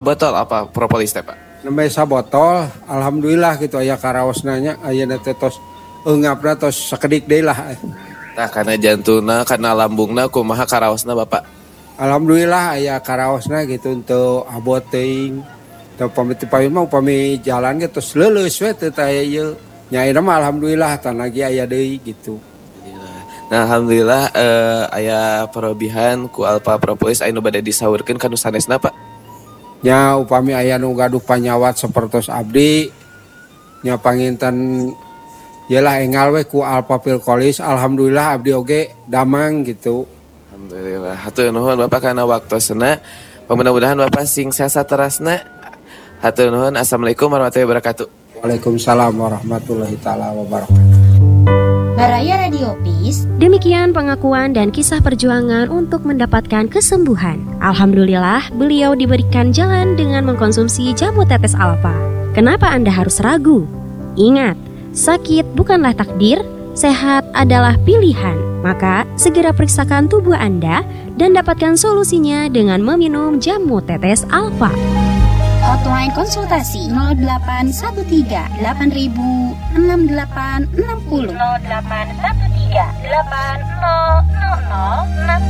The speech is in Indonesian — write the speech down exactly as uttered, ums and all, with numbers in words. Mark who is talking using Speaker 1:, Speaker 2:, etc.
Speaker 1: Botol apa propolis teh Pak?
Speaker 2: Nembe sabotol, alhamdulillah gitu aya karaosnanya, ayeuna teh tos eungapna tos sakedik deui lah.
Speaker 1: Tah kana jantuna, kana lambungna kumaha karaosna Bapak?
Speaker 2: Alhamdulillah aya karaosna gitu untuk abot teuing. Teu pamit payun mah upami jalan ge tos leuleus we teu teh ieu. Nya ayeuna mah alhamdulillah tan lagi aya deui gitu.
Speaker 1: Nah alhamdulillah eh, aya parobihan ku Alpha Propolis anu bade disaurkeun ka nu sanesna Pak.
Speaker 2: Nya upami aya nu gaduh panyawat sapertos abdi nya panginten yalah engal we ku Alpha Pilkolis, alhamdulillah abdi oge damang gitu.
Speaker 1: Alhamdulillah. Hatur nuhun Bapak kana waktosna. Mudah-mudahan Bapak sing sehat terasna. Hatur nuhun. Assalamualaikum warahmatullahi wabarakatuh.
Speaker 2: Waalaikumsalam warahmatullahi taala wabarakatuh.
Speaker 3: Baraya Radio Peace.
Speaker 4: Demikian pengakuan dan kisah perjuangan untuk mendapatkan kesembuhan. Alhamdulillah, beliau diberikan jalan dengan mengkonsumsi jamu tetes Alpha. Kenapa Anda harus ragu? Ingat, sakit bukanlah takdir, sehat adalah pilihan. Maka, segera periksakan tubuh Anda dan dapatkan solusinya dengan meminum jamu tetes Alpha.
Speaker 3: Hotline konsultasi nol delapan satu tiga delapan ribu enam delapan enam nol. nol delapan satu tiga delapan nol nol nol enam